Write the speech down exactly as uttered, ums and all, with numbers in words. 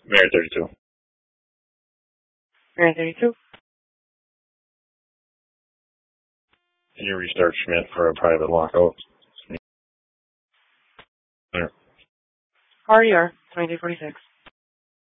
Mary thirty-two. Mary thirty-two. Can you restart Schmidt for a private lockout? R E R twenty-two forty-six.